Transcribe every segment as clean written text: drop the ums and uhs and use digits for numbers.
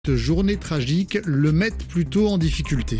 Cette journée tragique le mettent plutôt en difficulté.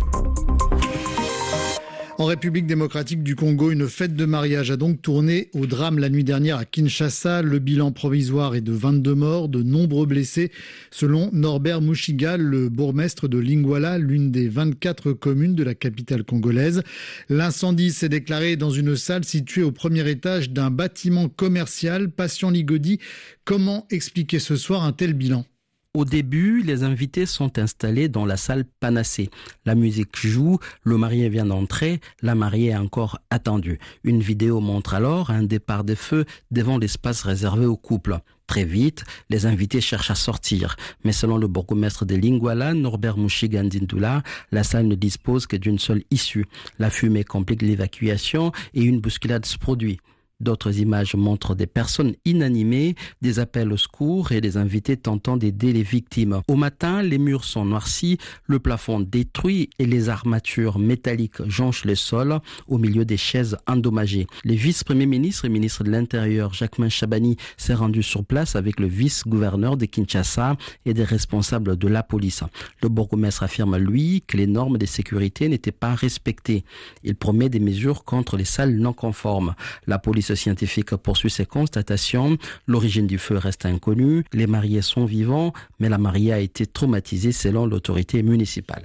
En République démocratique du Congo, une fête de mariage a donc tourné au drame la nuit dernière à Kinshasa. Le bilan provisoire est de 22 morts, de nombreux blessés. Selon Norbert Mushiga, le bourgmestre de Lingwala, l'une des 24 communes de la capitale congolaise. L'incendie s'est déclaré dans une salle située au premier étage d'un bâtiment commercial. Patient Ligodi, comment expliquer ce soir un tel bilan ? Au début, les invités sont installés dans la salle Panacée. La musique joue, le marié vient d'entrer, la mariée est encore attendue. Une vidéo montre alors un départ des feux devant l'espace réservé au couple. Très vite, les invités cherchent à sortir. Mais selon le bourgmestre de Lingwala, Norbert Mushiga Ndindula, la salle ne dispose que d'une seule issue. La fumée complique l'évacuation et une bousculade se produit. D'autres images montrent des personnes inanimées, des appels au secours et des invités tentant d'aider les victimes. Au matin, les murs sont noircis, le plafond détruit et les armatures métalliques jonchent le sol au milieu des chaises endommagées. Le vice-premier ministre et ministre de l'Intérieur, Jacquemain Chabani, s'est rendu sur place avec le vice-gouverneur de Kinshasa et des responsables de la police. Le bourgmestre affirme, lui, que les normes de sécurité n'étaient pas respectées. Il promet des mesures contre les salles non conformes. La police scientifique poursuit ses constatations. L'origine du feu reste inconnue. Les mariés sont vivants, mais la mariée a été traumatisée selon l'autorité municipale.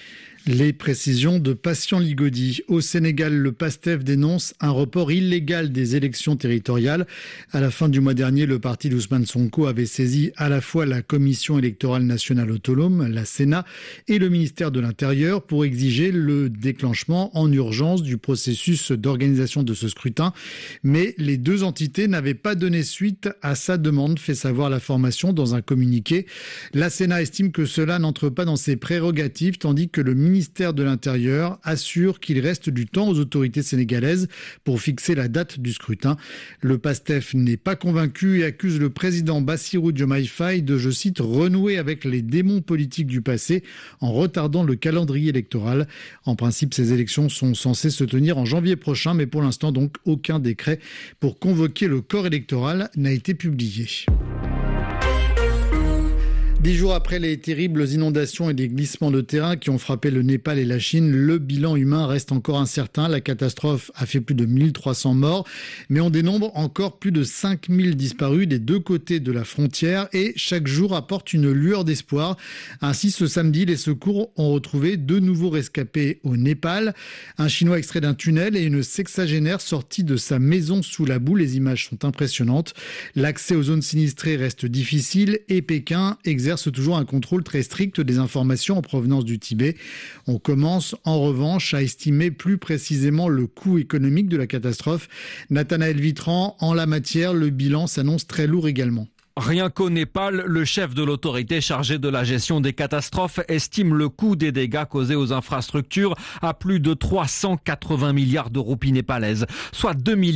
Les précisions de Patient Ligodi. Au Sénégal, le PASTEF dénonce un report illégal des élections territoriales. À la fin du mois dernier, le parti d'Ousmane Sonko avait saisi à la fois la Commission électorale nationale autonome, la Sénat, et le ministère de l'Intérieur pour exiger le déclenchement en urgence du processus d'organisation de ce scrutin. Mais les deux entités n'avaient pas donné suite à sa demande, fait savoir la formation dans un communiqué. La Sénat estime que cela n'entre pas dans ses prérogatives, tandis que le ministère de l'Intérieur assure qu'il reste du temps aux autorités sénégalaises pour fixer la date du scrutin. Le PASTEF n'est pas convaincu et accuse le président Bassirou Diomaye Faye de, je cite, renouer avec les démons politiques du passé en retardant le calendrier électoral. En principe, ces élections sont censées se tenir en janvier prochain, mais pour l'instant, donc, aucun décret pour convoquer le corps électoral n'a été publié. 10 jours après les terribles inondations et les glissements de terrain qui ont frappé le Népal et la Chine, le bilan humain reste encore incertain. La catastrophe a fait plus de 1300 morts, mais on dénombre encore plus de 5000 disparus des deux côtés de la frontière et chaque jour apporte une lueur d'espoir. Ainsi, ce samedi, les secours ont retrouvé 2 nouveaux rescapés au Népal. Un Chinois extrait d'un tunnel et une sexagénaire sortie de sa maison sous la boue. Les images sont impressionnantes. L'accès aux zones sinistrées reste difficile et Pékin exerce toujours un contrôle très strict des informations en provenance du Tibet. On commence en revanche à estimer plus précisément le coût économique de la catastrophe. Nathanaël Vitran, en la matière, le bilan s'annonce très lourd également. Rien qu'au Népal, le chef de l'autorité chargée de la gestion des catastrophes estime le coût des dégâts causés aux infrastructures à plus de 380 milliards de roupies népalaises, soit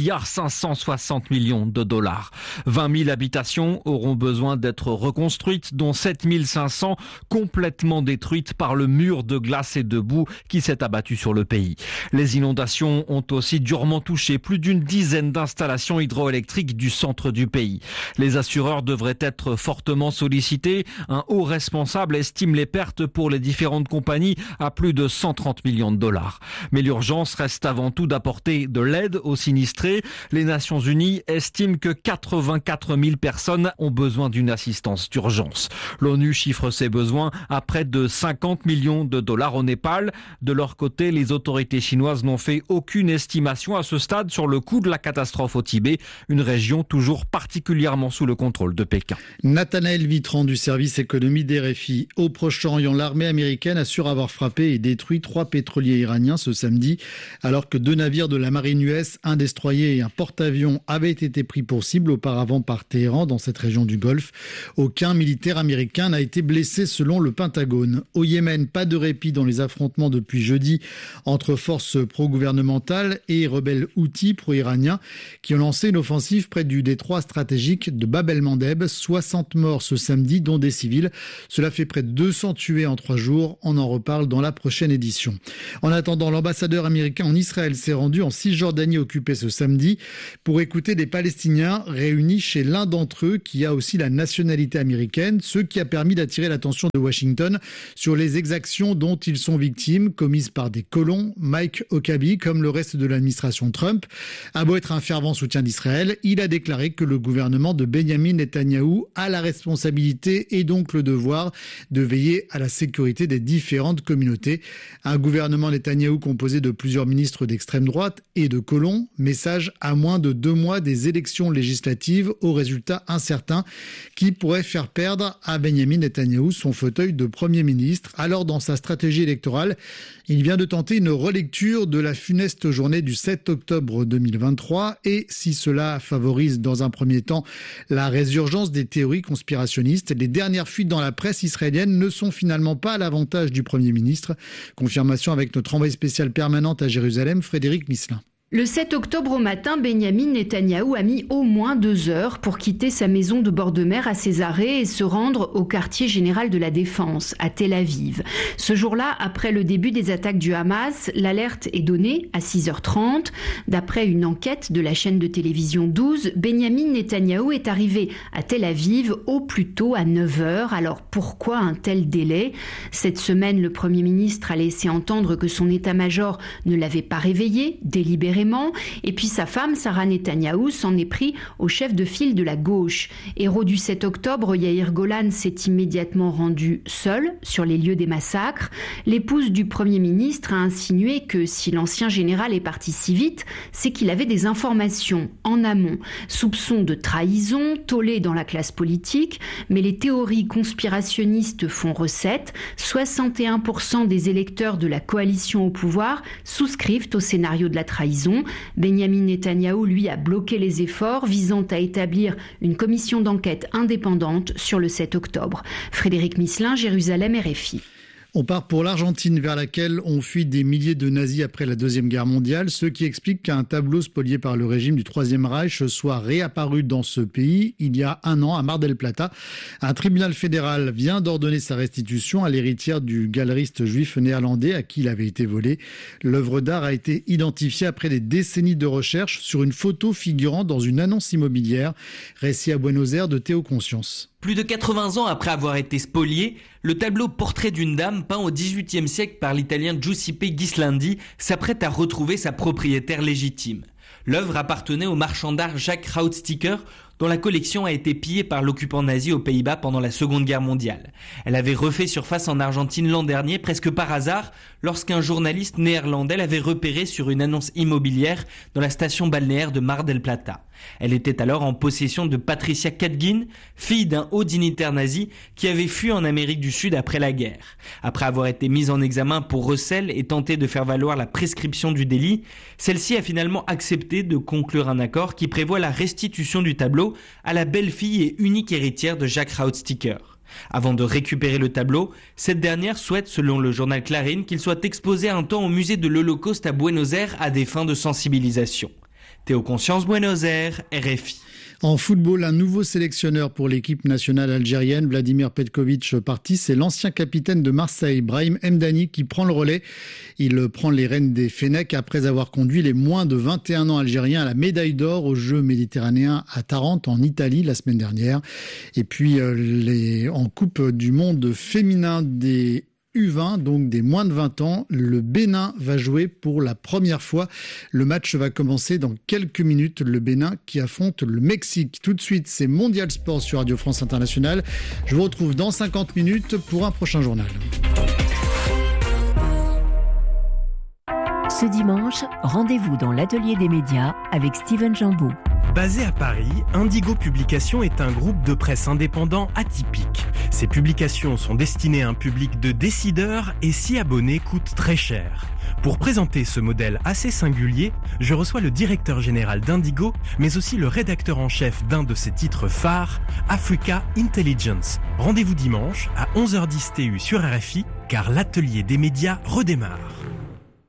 2,560 milliards de dollars. 20 000 habitations auront besoin d'être reconstruites, dont 7 500 complètement détruites par le mur de glace et de boue qui s'est abattu sur le pays. Les inondations ont aussi durement touché plus d'une dizaine d'installations hydroélectriques du centre du pays. Les assureurs devrait être fortement sollicité. Un haut responsable estime les pertes pour les différentes compagnies à plus de 130 millions de dollars. Mais l'urgence reste avant tout d'apporter de l'aide aux sinistrés. Les Nations Unies estiment que 84 000 personnes ont besoin d'une assistance d'urgence. L'ONU chiffre ses besoins à près de 50 millions de dollars au Népal. De leur côté, les autorités chinoises n'ont fait aucune estimation à ce stade sur le coût de la catastrophe au Tibet, une région toujours particulièrement sous le contrôle de Pékin. Nathanaël Vitran du service économie d'RFI. Au Proche-Orient, l'armée américaine assure avoir frappé et détruit 3 pétroliers iraniens ce samedi, alors que 2 navires de la marine US, un destroyer et un porte-avions avaient été pris pour cible auparavant par Téhéran dans cette région du Golfe. Aucun militaire américain n'a été blessé selon le Pentagone. Au Yémen, pas de répit dans les affrontements depuis jeudi entre forces pro-gouvernementales et rebelles houthis pro-iraniens qui ont lancé une offensive près du détroit stratégique de Bab el-Mandeb. Endeb, 60 morts ce samedi, dont des civils. Cela fait près de 200 tués en 3 jours. On en reparle dans la prochaine édition. En attendant, l'ambassadeur américain en Israël s'est rendu en Cisjordanie occupée ce samedi pour écouter des Palestiniens réunis chez l'un d'entre eux qui a aussi la nationalité américaine, ce qui a permis d'attirer l'attention de Washington sur les exactions dont ils sont victimes, commises par des colons. Mike Huckabee, comme le reste de l'administration Trump, a beau être un fervent soutien d'Israël, il a déclaré que le gouvernement de Benyamin Netanyahou a la responsabilité et donc le devoir de veiller à la sécurité des différentes communautés. Un gouvernement Netanyahou composé de plusieurs ministres d'extrême droite et de colons, message à moins de 2 mois des élections législatives aux résultats incertains qui pourraient faire perdre à Benyamin Netanyahou son fauteuil de Premier ministre. Alors dans sa stratégie électorale, il vient de tenter une relecture de la funeste journée du 7 octobre 2023 et si cela favorise dans un premier temps la résurgence des théories conspirationnistes, les dernières fuites dans la presse israélienne ne sont finalement pas à l'avantage du Premier ministre. Confirmation avec notre envoyé spécial permanente à Jérusalem, Frédéric Misselin. Le 7 octobre au matin, Benyamin Netanyahou a mis au moins 2 heures pour quitter sa maison de bord de mer à Césarée et se rendre au quartier général de la Défense, à Tel Aviv. Ce jour-là, après le début des attaques du Hamas, l'alerte est donnée à 6h30. D'après une enquête de la chaîne de télévision 12, Benyamin Netanyahou est arrivé à Tel Aviv au plus tôt à 9h. Alors pourquoi un tel délai ? Cette semaine, le Premier ministre a laissé entendre que son état-major ne l'avait pas réveillé délibérément. Et puis sa femme, Sarah Netanyahou, s'en est pris au chef de file de la gauche. Héros du 7 octobre, Yair Golan s'est immédiatement rendu seul sur les lieux des massacres. L'épouse du Premier ministre a insinué que si l'ancien général est parti si vite, c'est qu'il avait des informations en amont. Soupçons de trahison, tollé dans la classe politique, mais les théories conspirationnistes font recette. 61% des électeurs de la coalition au pouvoir souscrivent au scénario de la trahison. Benyamin Netanyahou, lui, a bloqué les efforts visant à établir une commission d'enquête indépendante sur le 7 octobre. Frédéric Misselin, Jérusalem, RFI. On part pour l'Argentine vers laquelle ont fui des milliers de nazis après la Deuxième Guerre mondiale, ce qui explique qu'un tableau spolié par le régime du Troisième Reich soit réapparu dans ce pays il y a 1 an à Mar del Plata. Un tribunal fédéral vient d'ordonner sa restitution à l'héritière du galeriste juif néerlandais à qui il avait été volé. L'œuvre d'art a été identifiée après des décennies de recherche sur une photo figurant dans une annonce immobilière. Récit à Buenos Aires de Théo Conscience. Plus de 80 ans après avoir été spolié, le tableau Portrait d'une dame peint au XVIIIe siècle par l'italien Giuseppe Ghislandi s'apprête à retrouver sa propriétaire légitime. L'œuvre appartenait au marchand d'art Jacques Rautsticker, dont la collection a été pillée par l'occupant nazi aux Pays-Bas pendant la Seconde Guerre mondiale. Elle avait refait surface en Argentine l'an dernier, presque par hasard, lorsqu'un journaliste néerlandais l'avait repérée sur une annonce immobilière dans la station balnéaire de Mar del Plata. Elle était alors en possession de Patricia Kadgin, fille d'un haut dignitaire nazi qui avait fui en Amérique du Sud après la guerre. Après avoir été mise en examen pour recel et tenté de faire valoir la prescription du délit, celle-ci a finalement accepté de conclure un accord qui prévoit la restitution du tableau à la belle-fille et unique héritière de Jacques Rautsticker. Avant de récupérer le tableau, cette dernière souhaite, selon le journal Clarín, qu'il soit exposé un temps au musée de l'Holocauste à Buenos Aires à des fins de sensibilisation. Théo Conscience, Buenos Aires, RFI. En football, un nouveau sélectionneur pour l'équipe nationale algérienne, Vladimir Petkovic parti, c'est l'ancien capitaine de Marseille, Brahim Mdani, qui prend le relais. Il prend les rênes des Fennecs après avoir conduit les moins de 21 ans algériens à la médaille d'or aux Jeux méditerranéens à Tarente, en Italie, la semaine dernière. Et puis, en Coupe du monde féminin des U20, donc des moins de 20 ans, le Bénin va jouer pour la première fois. Le match va commencer dans quelques minutes. Le Bénin qui affronte le Mexique. Tout de suite, c'est Mondial Sport sur Radio France Internationale. Je vous retrouve dans 50 minutes pour un prochain journal. Ce dimanche, rendez-vous dans l'atelier des médias avec Steven Jambeau. Basé à Paris, Indigo Publications est un groupe de presse indépendant atypique. Ses publications sont destinées à un public de décideurs et s'y abonner coûte très cher. Pour présenter ce modèle assez singulier, je reçois le directeur général d'Indigo, mais aussi le rédacteur en chef d'un de ses titres phares, Africa Intelligence. Rendez-vous dimanche à 11h10 TU sur RFI, car l'atelier des médias redémarre.